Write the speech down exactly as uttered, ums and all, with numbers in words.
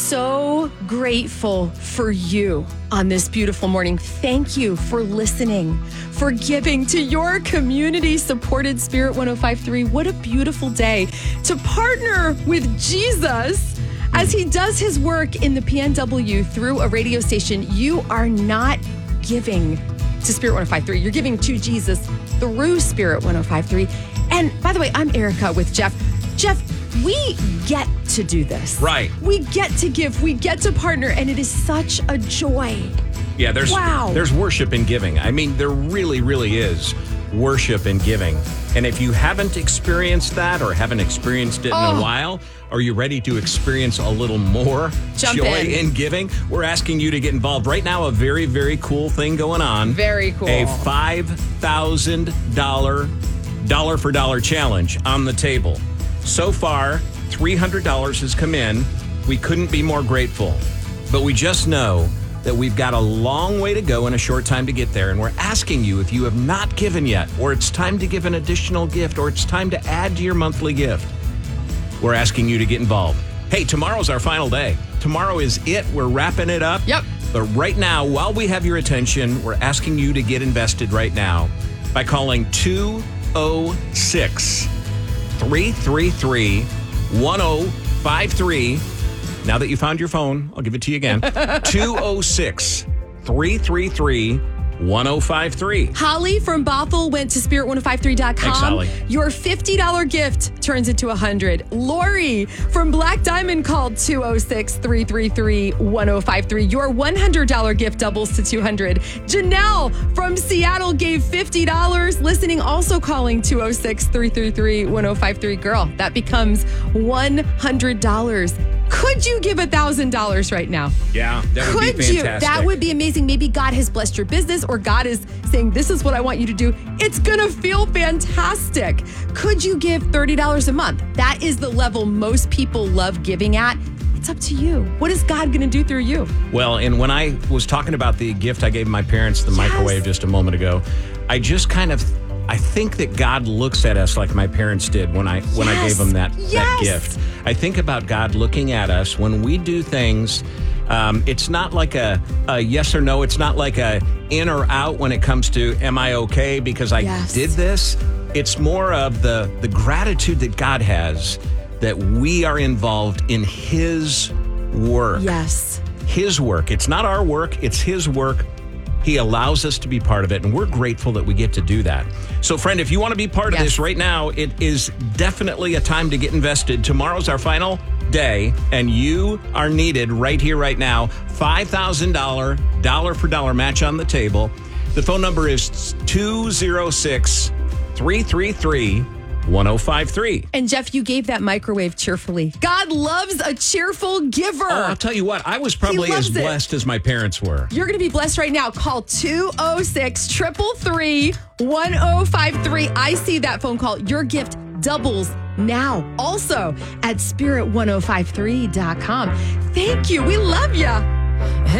so grateful for you on this beautiful morning. Thank you for listening, for giving to your community-supported Spirit one oh five point three. What a beautiful day to partner with Jesus as he does his work in the P N W through a radio station. You are not giving to Spirit one oh five point three. You're giving to Jesus through Spirit one oh five point three. And by the way, I'm Erica with Jeff. Jeff, we get to do this. Right. We get to give. We get to partner. And it is such a joy. Yeah, there's wow. there's worship in giving. I mean, there really, really is worship in giving. And if you haven't experienced that or haven't experienced it oh. in a while, are you ready to experience a little more Jump joy in. in giving? We're asking you to get involved. Right now, a very, very cool thing going on. Very cool. A five thousand dollars dollar for dollar challenge on the table. So far, three hundred dollars has come in. We couldn't be more grateful. But we just know that we've got a long way to go and a short time to get there. And we're asking you, if you have not given yet, or it's time to give an additional gift, or it's time to add to your monthly gift, we're asking you to get involved. Hey, tomorrow's our final day. Tomorrow is it. We're wrapping it up. Yep. But right now, while we have your attention, we're asking you to get invested right now by calling two oh six, three three three, one oh five three. Now that you found your phone, I'll give it to you again. two oh six, three three three, one oh five three. Holly from Bothell went to spirit one oh five three dot com. Thanks, Holly. Your fifty dollars gift turns into one hundred dollars. Lori from Black Diamond called two oh six, three three three, one oh five three. Your one hundred dollars gift doubles to two hundred dollars. Janelle from Seattle gave fifty dollars. Listening, also calling two oh six, three three three, one oh five three. Girl, that becomes one hundred dollars. Could you give one thousand dollars right now? Yeah, that would Could be you? fantastic. That would be amazing. Maybe God has blessed your business, or God is saying, this is what I want you to do. It's going to feel fantastic. Could you give thirty dollars a month? That is the level most people love giving at. It's up to you. What is God going to do through you? Well, and when I was talking about the gift I gave my parents, the Yes. microwave, just a moment ago, I just kind of, I think that God looks at us like my parents did when I when I Yes. gave them that, Yes. that gift. I think about God looking at us when we do things. Um, it's not like a, a yes or no. It's not like a in or out when it comes to, am I okay because I Yes. did this? It's more of the, the gratitude that God has that we are involved in his work. Yes. His work. It's not our work. It's his work. He allows us to be part of it, and we're grateful that we get to do that. So, friend, if you want to be part of Yes. this right now, it is definitely a time to get invested. Tomorrow's our final day, and you are needed right here, right now. five thousand dollars dollar for dollar match on the table. The phone number is two oh six, three three three, one oh five three. And Jeff, you gave that microwave cheerfully. God loves a cheerful giver. Oh, I'll tell you what, I was probably as loves it. blessed as my parents were. You're going to be blessed right now. Call two oh six, three three three, one oh five three. I see that phone call. Your gift doubles now. Also at spirit one oh five three dot com. Thank you. We love you.